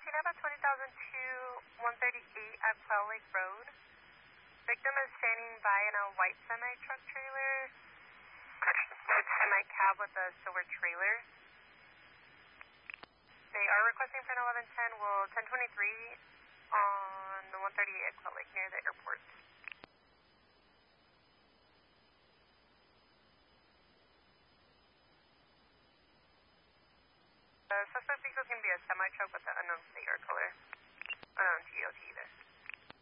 about 20,000 to 138 at Quail Lake Road. Victim is standing by in a white semi-truck trailer, white semi-cab with a silver trailer. They are requesting for an 1110, will 1023 on the 138 at Quail Lake near the airport. The suspect vehicle can be a semi-truck with an unknown state or color, unknown GOT.